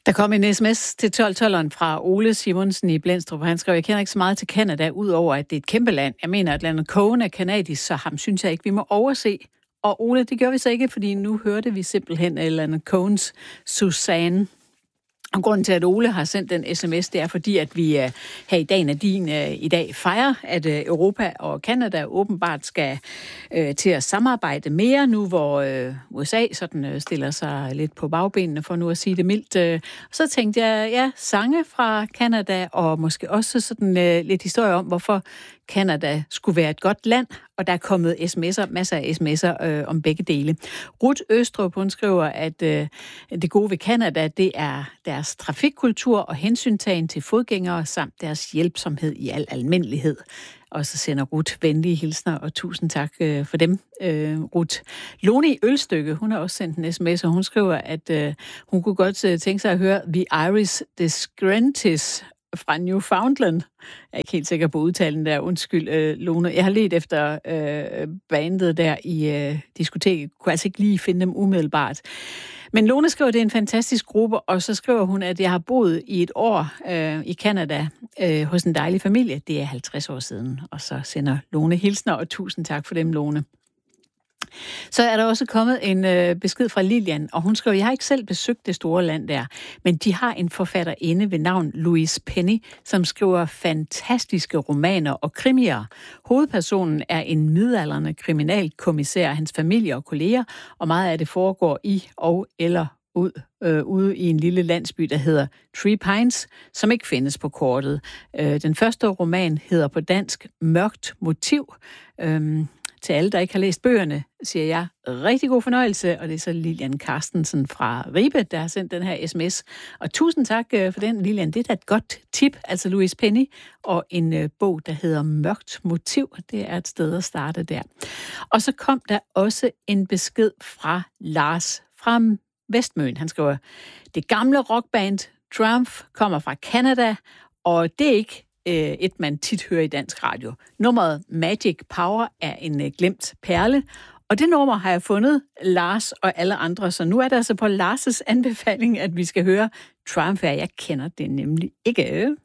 Der kom en sms til 1212'eren fra Ole Simonsen i Blendstrup, og han skrev, jeg kender ikke så meget til Canada, udover at det er et kæmpe land. Jeg mener, at Leonard Cohen er kanadisk, så ham synes jeg ikke, vi må overse. Og Ole, det gør vi så ikke, fordi nu hørte vi simpelthen Leonard Cohens Suzanne. Og grunden til, at Ole har sendt den sms, det er fordi, at vi her i dagen af din i dag fejrer, at Europa og Canada åbenbart skal til at samarbejde mere nu, hvor USA sådan stiller sig lidt på bagbenene, for nu at sige det mildt. Så tænkte jeg, ja, sange fra Canada, og måske også sådan lidt historie om, hvorfor Canada skulle være et godt land, og der er kommet sms'er, masser af sms'er om begge dele. Ruth Østrup, hun skriver, at det gode ved Canada, det er deres trafikkultur og hensyntagen til fodgængere samt deres hjælpsomhed i al almindelighed. Og så sender Ruth venlige hilsner, og tusind tak for dem, Ruth. Lone Ølstykke, hun har også sendt en sms, og hun skriver, at hun kunne godt tænke sig at høre The Irish Discrepancies fra Newfoundland. Jeg er ikke helt sikker på udtalen der. Undskyld, Lone. Jeg har ledt efter bandet der i diskoteket. Kunne altså ikke lige finde dem umiddelbart. Men Lone skriver, at det er en fantastisk gruppe, og så skriver hun, at jeg har boet i et år i Canada hos en dejlig familie. Det er 50 år siden. Og så sender Lone hilsner, og tusind tak for dem, Lone. Så er der også kommet en besked fra Lilian, og hun skriver, jeg har ikke selv besøgt det store land der, men de har en forfatterinde ved navn Louise Penny, som skriver fantastiske romaner og krimier. Hovedpersonen er en midaldrende kriminalkommissær, hans familie og kolleger, og meget af det foregår i og eller ude i en lille landsby, der hedder Three Pines, som ikke findes på kortet. Den første roman hedder på dansk Mørkt Motiv. Til alle, der ikke har læst bøgerne, siger jeg rigtig god fornøjelse, og det er så Lilian Carstensen fra Ribe, der har sendt den her sms. Og tusind tak for den, Lilian. Det er da et godt tip, altså Louise Penny, og en bog, der hedder Mørkt Motiv. Det er et sted at starte der. Og så kom der også en besked fra Lars fra Vestmøen. Han skriver, det gamle rockband Triumph kommer fra Canada, og det er ikke et, man tit hører i dansk radio. Nummeret Magic Power er en glemt perle, og det nummer har jeg fundet, Lars og alle andre, så nu er det altså på Lars' anbefaling, at vi skal høre Triumph. Jeg kender det nemlig ikke.